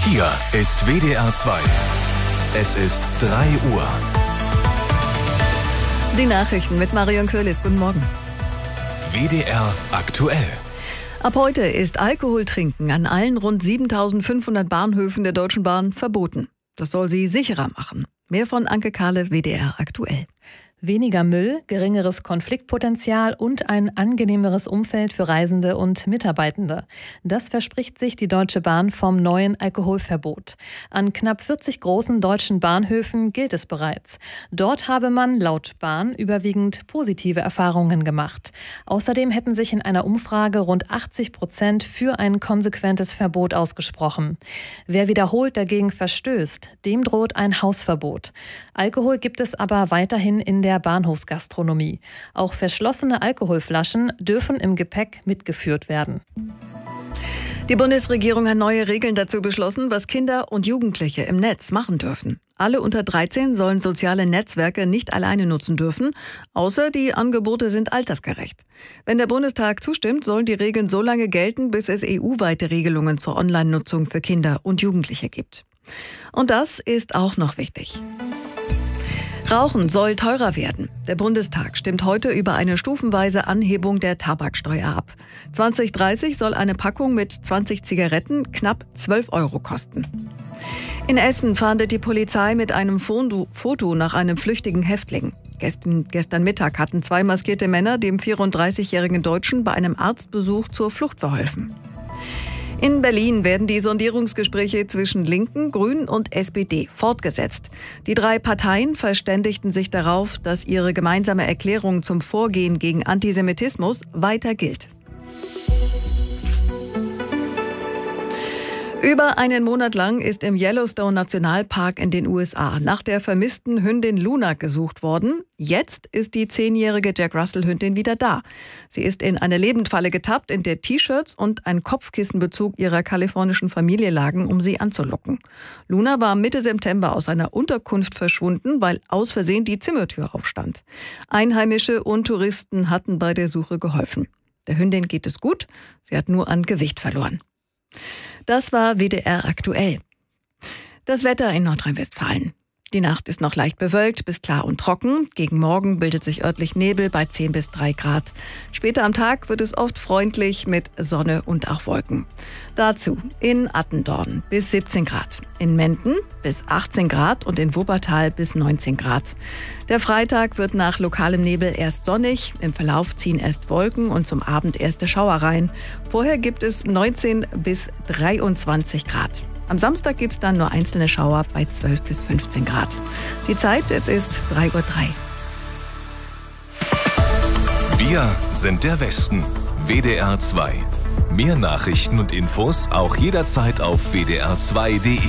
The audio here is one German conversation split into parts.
Hier ist WDR 2. Es ist 3 Uhr. Die Nachrichten mit Marion Köhlis. Guten Morgen. WDR aktuell. Ab heute ist Alkoholtrinken an allen rund 7.500 Bahnhöfen der Deutschen Bahn verboten. Das soll sie sicherer machen. Mehr von Anke Kahle, WDR aktuell. Weniger Müll, geringeres Konfliktpotenzial und ein angenehmeres Umfeld für Reisende und Mitarbeitende. Das verspricht sich die Deutsche Bahn vom neuen Alkoholverbot. An knapp 40 großen deutschen Bahnhöfen gilt es bereits. Dort habe man laut Bahn überwiegend positive Erfahrungen gemacht. Außerdem hätten sich in einer Umfrage rund 80% für ein konsequentes Verbot ausgesprochen. Wer wiederholt dagegen verstößt, dem droht ein Hausverbot. Alkohol gibt es aber weiterhin in der Bahnhofsgastronomie. Auch verschlossene Alkoholflaschen dürfen im Gepäck mitgeführt werden. Die Bundesregierung hat neue Regeln dazu beschlossen, was Kinder und Jugendliche im Netz machen dürfen. Alle unter 13 sollen soziale Netzwerke nicht alleine nutzen dürfen, außer die Angebote sind altersgerecht. Wenn der Bundestag zustimmt, sollen die Regeln so lange gelten, bis es EU-weite Regelungen zur Online-Nutzung für Kinder und Jugendliche gibt. Und das ist auch noch wichtig. Rauchen soll teurer werden. Der Bundestag stimmt heute über eine stufenweise Anhebung der Tabaksteuer ab. 2030 soll eine Packung mit 20 Zigaretten knapp 12 € kosten. In Essen fahndet die Polizei mit einem Foto nach einem flüchtigen Häftling. Gestern Mittag hatten 2 maskierte Männer dem 34-jährigen Deutschen bei einem Arztbesuch zur Flucht verholfen. In Berlin werden die Sondierungsgespräche zwischen Linken, Grünen und SPD fortgesetzt. Die 3 Parteien verständigten sich darauf, dass ihre gemeinsame Erklärung zum Vorgehen gegen Antisemitismus weiter gilt. Über einen Monat lang ist im Yellowstone Nationalpark in den USA nach der vermissten Hündin Luna gesucht worden. Jetzt ist die 10-jährige Jack Russell-Hündin wieder da. Sie ist in eine Lebendfalle getappt, in der T-Shirts und ein Kopfkissenbezug ihrer kalifornischen Familie lagen, um sie anzulocken. Luna war Mitte September aus einer Unterkunft verschwunden, weil aus Versehen die Zimmertür aufstand. Einheimische und Touristen hatten bei der Suche geholfen. Der Hündin geht es gut, sie hat nur an Gewicht verloren. Das war WDR aktuell. Das Wetter in Nordrhein-Westfalen. Die Nacht ist noch leicht bewölkt bis klar und trocken. Gegen Morgen bildet sich örtlich Nebel bei 10 bis 3 Grad. Später am Tag wird es oft freundlich mit Sonne und auch Wolken. Dazu in Attendorn bis 17 Grad, in Menden bis 18 Grad und in Wuppertal bis 19 Grad. Der Freitag wird nach lokalem Nebel erst sonnig, im Verlauf ziehen erst Wolken und zum Abend erste Schauer rein. Vorher gibt es 19 bis 23 Grad. Am Samstag gibt es dann nur einzelne Schauer bei 12 bis 15 Grad. Die Zeit, es ist 3:03 Uhr. Wir sind der Westen. WDR 2. Mehr Nachrichten und Infos auch jederzeit auf wdr2.de.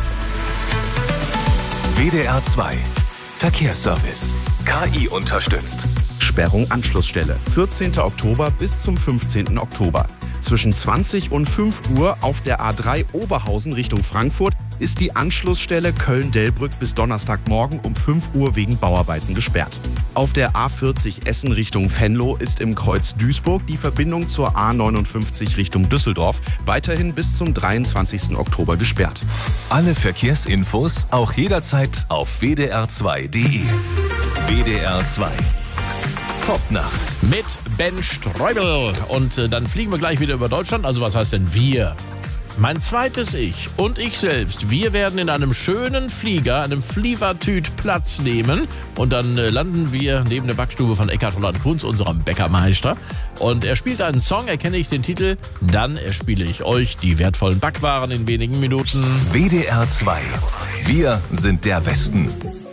WDR 2. Verkehrsservice. KI unterstützt. Sperrung Anschlussstelle. 14. Oktober bis zum 15. Oktober. Zwischen 20 und 5 Uhr auf der A3 Oberhausen Richtung Frankfurt ist die Anschlussstelle Köln-Delbrück bis Donnerstagmorgen um 5 Uhr wegen Bauarbeiten gesperrt. Auf der A40 Essen Richtung Venlo ist im Kreuz Duisburg die Verbindung zur A59 Richtung Düsseldorf weiterhin bis zum 23. Oktober gesperrt. Alle Verkehrsinfos auch jederzeit auf wdr2.de. WDR 2. Top-Nacht. Mit Ben Streubel. Und dann fliegen wir gleich wieder über Deutschland. Also was heißt denn wir? Mein zweites Ich und ich selbst, wir werden in einem schönen Flieger, einem Flievertüt Platz nehmen. Und dann landen wir neben der Backstube von Eckhard Holland Kunz, unserem Bäckermeister. Und er spielt einen Song, erkenne ich den Titel. Dann erspiele ich euch die wertvollen Backwaren in wenigen Minuten. WDR 2. Wir sind der Westen.